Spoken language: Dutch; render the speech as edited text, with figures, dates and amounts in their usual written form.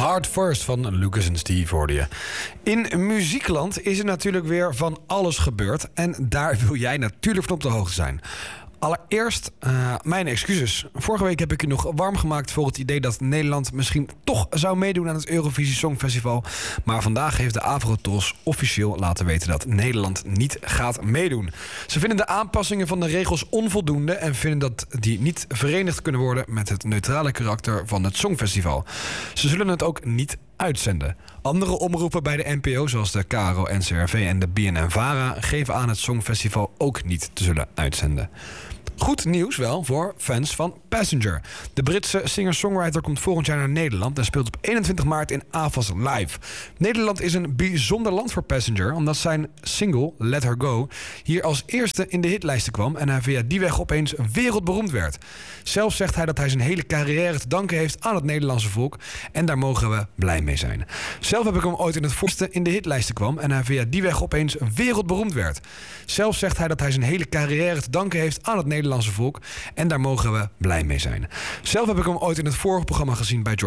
Hard First van Lucas en Steve hoorde je. In muziekland is er natuurlijk weer van alles gebeurd. En daar wil jij natuurlijk van op de hoogte zijn. Allereerst, mijn excuses. Vorige week heb ik u nog warm gemaakt voor het idee dat Nederland misschien toch zou meedoen aan het Eurovisie Songfestival. Maar vandaag heeft de Avrotros officieel laten weten dat Nederland niet gaat meedoen. Ze vinden de aanpassingen van de regels onvoldoende en vinden dat die niet verenigd kunnen worden met het neutrale karakter van het Songfestival. Ze zullen het ook niet uitzenden. Andere omroepen bij de NPO, zoals de KRO, NCRV en de BNN-VARA, geven aan het Songfestival ook niet te zullen uitzenden. Goed nieuws wel voor fans van Passenger. De Britse singer-songwriter komt volgend jaar naar Nederland en speelt op 21 maart in Avas Live. Nederland is een bijzonder land voor Passenger, omdat zijn single Let Her Go hier als eerste in de hitlijsten kwam en hij via die weg opeens wereldberoemd werd. Zelf zegt hij dat hij zijn hele carrière te danken heeft aan het Nederlandse volk en daar mogen we blij mee zijn. Zelf heb ik hem ooit in het voorste in de hitlijsten kwam en hij via die weg opeens wereldberoemd werd. Zelf zegt hij dat hij zijn hele carrière te danken heeft aan het Nederlandse volk en daar mogen we blij mee zijn. Zelf heb ik hem ooit in het vorige programma gezien bij